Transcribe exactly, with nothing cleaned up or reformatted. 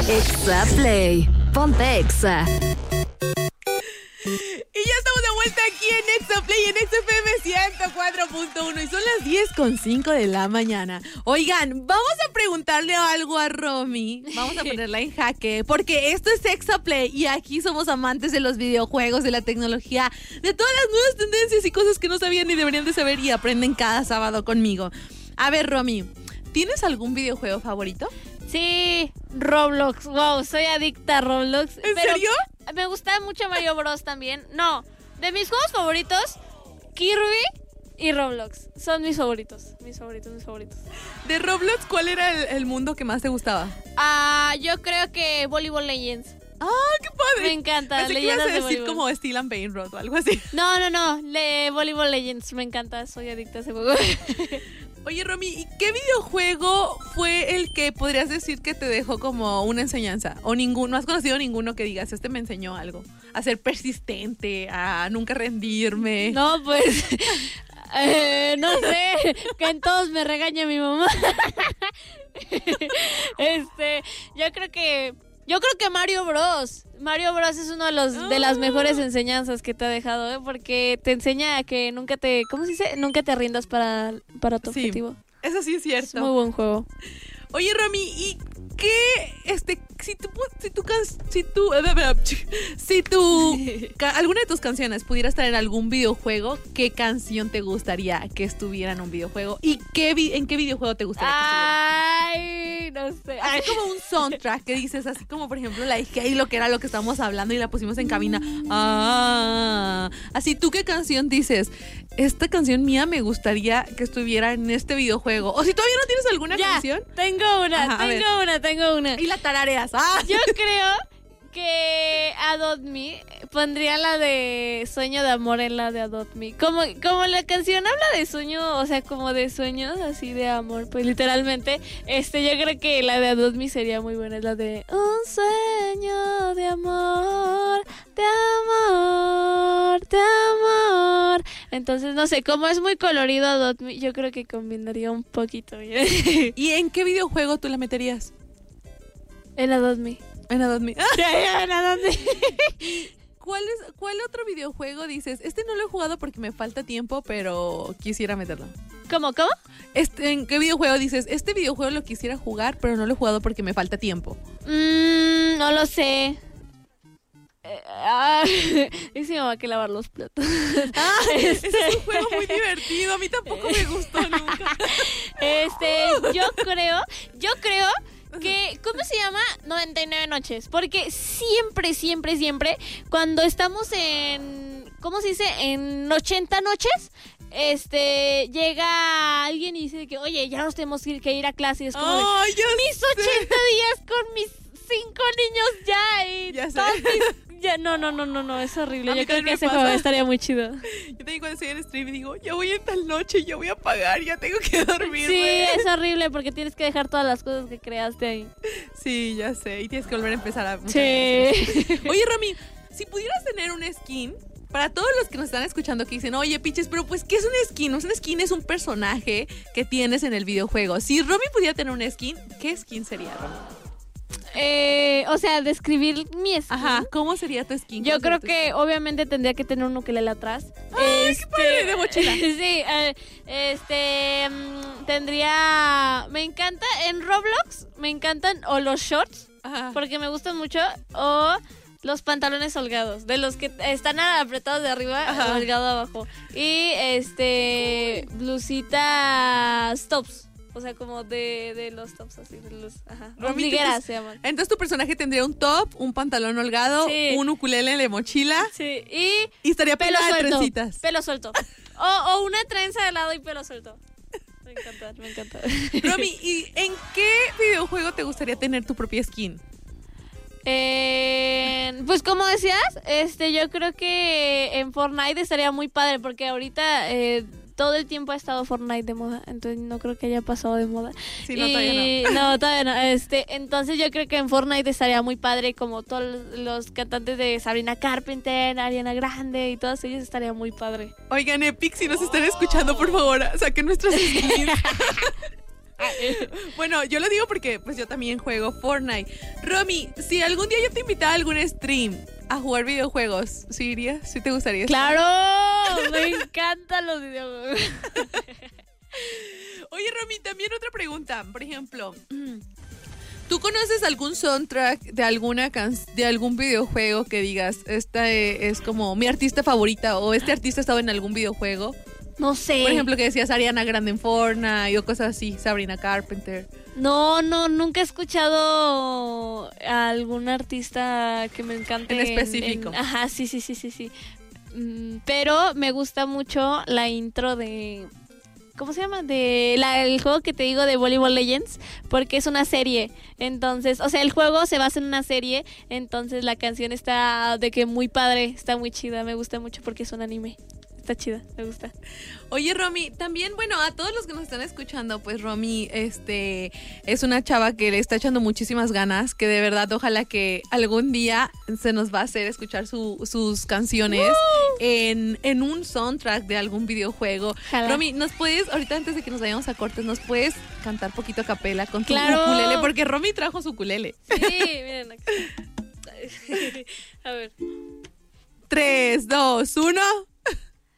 Exa Play. Ponte Exa. Y ya estamos de vuelta aquí en Exa Play, en Exa F M ciento cuatro punto uno. Y son las diez con cinco de la mañana. Oigan, vamos a preguntarle algo a Romy. Vamos a ponerla en jaque. Porque esto es Exa Play. Y aquí somos amantes de los videojuegos, de la tecnología, de todas las nuevas tendencias y cosas que no sabían ni deberían de saber. Y aprenden cada sábado conmigo. A ver, Romy, ¿tienes algún videojuego favorito? Sí, Roblox. Wow, soy adicta a Roblox. ¿En pero serio? Me gusta mucho Mario Bros también. No, de mis juegos favoritos, Kirby y Roblox. Son mis favoritos, mis favoritos, mis favoritos. De Roblox, ¿cuál era el, el mundo que más te gustaba? Ah, yo creo que Volleyball Legends. ¡Ah, qué padre! Me encanta. Pensé que ibas a Leyendas de decir voleibol. como Steel and Paint Rod o algo así. No, no, no, le Volleyball Legends. Me encanta, soy adicta a ese juego. Oye, Romy, ¿y qué videojuego fue el que podrías decir que te dejó como una enseñanza? O ninguno, ¿no has conocido ninguno que digas, este me enseñó algo? A ser persistente, a nunca rendirme. No, pues, eh, no sé, que en todos me regaña mi mamá. Este, yo creo que, yo creo que Mario Bros. Mario Bros es uno de los de las mejores enseñanzas que te ha dejado, ¿eh? Porque te enseña a que nunca te, ¿cómo se dice? Nunca te rindas para, para tu Sí, objetivo. Eso sí es cierto. Es muy buen juego. Oye, Romy, ¿y qué, este, si tú, si tú, si tú, si tú, ca- alguna de tus canciones pudiera estar en algún videojuego, ¿qué canción te gustaría que estuviera en un videojuego? ¿Y qué vi- en qué videojuego te gustaría Ay, no sé. que estuviera? Así como un soundtrack que dices, así como por ejemplo la Halo, que era lo que estábamos hablando y la pusimos en cabina. Ah, así, ¿tú qué canción dices? Esta canción mía me gustaría que estuviera en este videojuego. O si todavía no tienes alguna Ya, canción. tengo una, Ajá, a ver. tengo una, tengo una. Y la tarareas. Ah. Yo creo que Adopt Me pondría la de Sueño de Amor en la de Adopt Me. Como, como la canción habla de sueño, o sea, como de sueños así de amor, pues literalmente, este, yo creo que la de Adopt Me sería muy buena, es la de un sueño de amor, de amor, de amor. Entonces, no sé, como es muy colorido Adopt Me, yo creo que combinaría un poquito bien. ¿Y en qué videojuego tú la meterías? En Adopt Me. En Adopt Me. Ah, Ya, ya, en Adopt Me. ¿Cuál es, cuál otro videojuego dices? Este no lo he jugado porque me falta tiempo, pero quisiera meterlo. ¿Cómo, cómo? Este, ¿en qué videojuego dices? Este videojuego lo quisiera jugar, pero no lo he jugado porque me falta tiempo. Mmm, no lo sé. Eh, ah, y se me va que lavar los platos. Ah, Este- ese es un juego muy divertido. A mí tampoco me gustó nunca. Este, yo creo, yo creo que, ¿cómo se llama? noventa y nueve noches. Porque siempre, siempre, siempre, cuando estamos en, ¿cómo se dice? En ochenta noches, este, llega alguien y dice que, oye, ya nos tenemos que ir, que ir a clase. Y es como de, Ay, ya mis sé. ochenta días con mis cinco niños ya y Ya sé. todos mis- ya, no, no, no, no, no, es horrible. A mí Yo creo también que me ese pasa. juego estaría muy chido. Yo también cuando estoy en stream y digo, ya voy en tal noche, ya voy a pagar, ya tengo que dormir. Sí, es horrible porque tienes que dejar todas las cosas que creaste ahí. Sí, ya sé. Y tienes que volver a empezar a... Sí. Oye, Romy, si pudieras tener un skin, para todos los que nos están escuchando que dicen, oye, piches, pero pues, ¿qué es un skin? Un skin es un personaje que tienes en el videojuego. Si Romy pudiera tener un skin, ¿qué skin sería, Romy? Eh, o sea, describir mi skin. Ajá, ¿cómo sería tu skin? Yo ¿Cómo creo sería tu que obviamente tendría que tener un ukelele atrás. ¡Ay, qué padre! De mochila. Sí, eh, este mm, tendría, me encanta en Roblox, me encantan o los shorts skin? Ajá. porque me gustan mucho o los pantalones holgados, de los que están apretados de arriba, Ajá. holgado abajo. Y este blusitas tops. O sea, como de, de los tops así, de los, ajá. Romy, Ombligueras entonces- se llaman. Entonces tu personaje tendría un top, un pantalón holgado, Sí. un ukulele de mochila Sí, y y estaría pelo pegada de suelto. trencitas. Pelo suelto. O, o una trenza de lado y pelo suelto. Me encanta, me encanta. Romy, ¿y en qué videojuego te gustaría tener tu propia skin? Eh, pues como decías, este, yo creo que en Fortnite estaría muy padre porque ahorita eh, todo el tiempo ha estado Fortnite de moda, entonces no creo que haya pasado de moda. Sí, no, Y- todavía no. no, todavía no. Este, entonces yo creo que en Fortnite estaría muy padre como todos los cantantes de Sabrina Carpenter, Ariana Grande y todos ellos estaría muy padre. Oigan, Epic, si nos están escuchando, por favor, saquen nuestras skins. Bueno, yo lo digo porque pues yo también juego Fortnite. Romy, si algún día yo te invitara a algún stream a jugar videojuegos, ¿sí irías? ¿Sí te gustaría? ¡Claro! Me encantan los videojuegos. Oye, Romy, también otra pregunta. Por ejemplo, ¿tú conoces algún soundtrack de alguna can- de algún videojuego que digas, esta e- es como mi artista favorita o este artista estaba en algún videojuego? No sé. Por ejemplo, que decías Ariana Grande en Fortnite o cosas así, Sabrina Carpenter. No, no, nunca he escuchado a algún artista que me encante. En específico. en- ajá, sí, sí, sí, sí, sí. Mm, pero me gusta mucho la intro de... ¿Cómo se llama? De la, el juego que te digo de Volleyball Legends, porque es una serie. Entonces, o sea, el juego se basa en una serie, entonces la canción está de que muy padre, está muy chida, me gusta mucho porque es un anime. Está chida, me gusta. Oye, Romy, también, bueno, a todos los que nos están escuchando, pues Romy, este, es una chava que le está echando muchísimas ganas, que de verdad, ojalá que algún día se nos va a hacer escuchar su, sus canciones en, en un soundtrack de algún videojuego. Ojalá. Romy, ¿nos puedes, ahorita antes de que nos vayamos a cortes, nos puedes cantar poquito a capela con tu Claro. ukulele? Porque Romy trajo su ukulele. Sí, miren aquí. A ver. Tres, dos, uno.